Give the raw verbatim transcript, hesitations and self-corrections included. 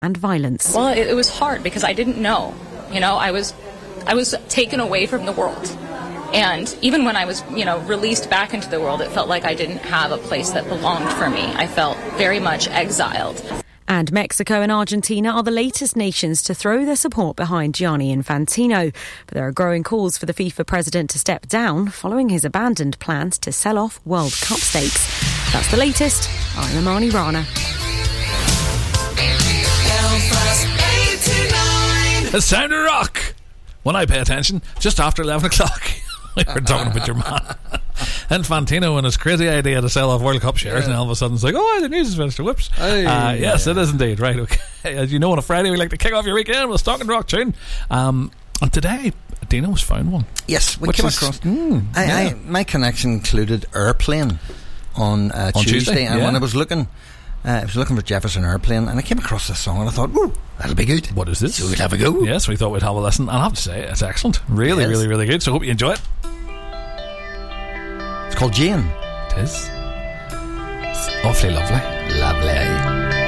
and violence. Well, it, it was hard because I didn't know. You know, I was, I was taken away from the world. And even when I was, you know, released back into the world, it felt like I didn't have a place that belonged for me. I felt very much exiled. And Mexico and Argentina are the latest nations to throw their support behind Gianni Infantino. But there are growing calls for the FIFA president to step down following his abandoned plans to sell off World Cup stakes. That's the latest. I'm Amani Rana. The sound of rock. When I pay attention, just after eleven o'clock. We were talking about your man Infantino and his crazy idea to sell off World Cup shares, yeah. And all of a sudden it's like, oh, the news is finished. Whoops. Hey, uh, yes, yeah. It is indeed. Right, okay. As you know, on a Friday we like to kick off your weekend with a Stock and Rock tune. Um, and today, Dino's found one. Yes, we Which came is, across. Mm, I, yeah. I, my connection included Airplane on, uh, on Tuesday, Tuesday, and yeah. when I was looking. Uh, I was looking for Jefferson Airplane and I came across this song and I thought, ooh, that'll be good. What is this? So we'll have a go. Yes, we thought we'd have a listen. I'll have to say, it's excellent. Really, really, really good. So hope you enjoy it. It's called Jane. It is. It's awfully lovely. Lovely.